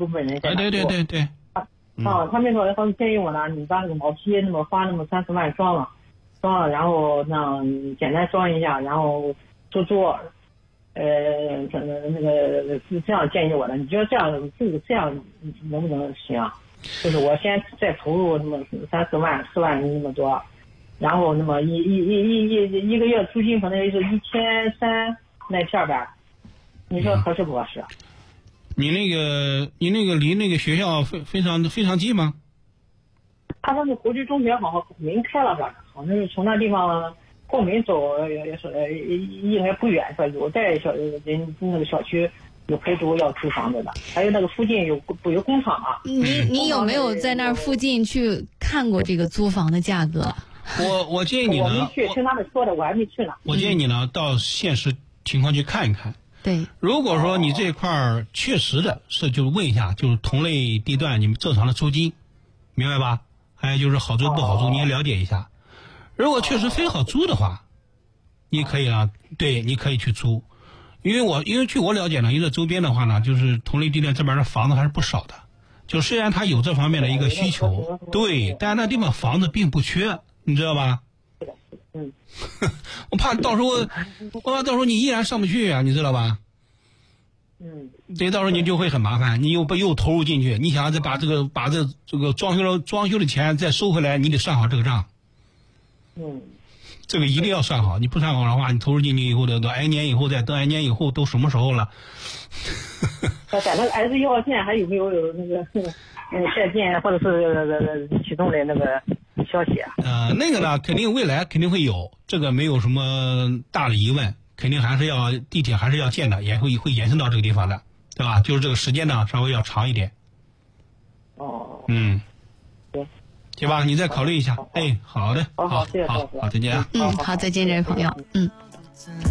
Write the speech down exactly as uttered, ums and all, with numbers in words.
部分人在那对对对对。 啊，他们说他们建议我呢，你把那个毛坯那么花那么三四万装了，装了，然后那简单装一下，然后做做，呃，那个那个这样建议我的。你觉得这样这个这样能不能行啊？就是我先再投入那么三四万、四万那么多，然后那么一一一一一一个月租金可能也就一千三那片儿吧，你说合适不合适？嗯， 你那个你那个离那个学校非非常非常近吗？ 他说是国际中学好像门开了吧，好像是从那地方过门走也也是应该不远，说有在小人那个小区有陪读要租房子的，还有那个附近有不有工厂啊？ 你你有没有在那儿附近去看过这个租房的价格？ 我我建议你呢， 我没去，听他们说的，我还没去呢。 我建议你呢，到现实情况去看一看。 对， 如果说你这块儿确实的是，就问一下，就是同类地段你们正常的租金，明白吧？还有就是好租不好租，你也了解一下。如果确实非好租的话，你可以啊，对，你可以去租。因为我因为据我了解呢，因为周边的话呢，就是同类地段这边的房子还是不少的。就虽然它有这方面的一个需求，对，但是那地方房子并不缺，你知道吧？ 嗯， 我怕到时候，我怕到时候你依然上不去啊，你知道吧？ 嗯， 对，到时候你就会很麻烦，你又不又投入进去，你想再把这个把这这个装修的装修的钱再收回来，你得算好这个账。 嗯， 这个一定要算好，你不算好的话，你投入进去以后的等 N 年以后再等 N 年以后都什么时候了？ 在那个 S 一号线还有没有有那个那个在建或者是启动的那个消息啊？ 呃，那个呢，肯定未来肯定会有，这个没有什么大的疑问，肯定还是要地铁还是要建的，也会会延伸到这个地方的，对吧？就是这个时间呢稍微要长一点。 哦， 嗯， 行， 行吧，你再考虑一下。 好好哎，好的， 好好谢谢好， 师傅好，再见啊。 嗯，好，再见，这位朋友，嗯。